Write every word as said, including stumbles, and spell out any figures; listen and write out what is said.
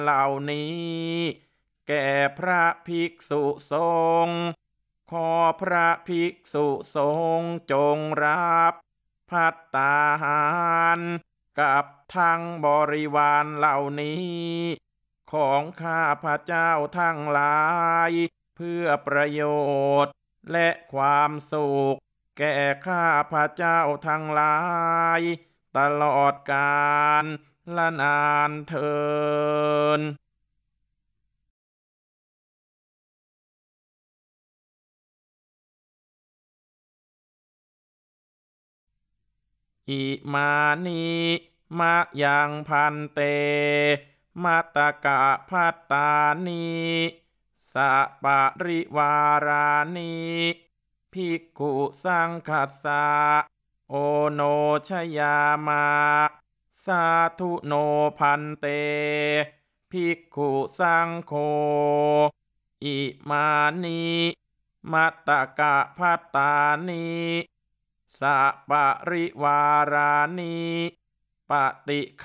เหล่านี้แก่พระภิกษุสงฆ์ขอพระภิกษุสงฆ์จงรับภัตตาหารกับทั้งบริวารเหล่านี้ของข้าพระเจ้าทั้งหลายเพื่อประโยชน์และความสุขแก่ข้าพระเจ้าทั้งหลายตลอดกาลละนานเทินอิมานิมะยังพันเตมัตตกะพัตตานิสัปะริวารานิภิกขุสังคัสสะโอโนชยามะสาธุโนพันเตภิกขุสังโฆอิมานิมัตตกะพัตตานิสัปะริวารานิปฏิ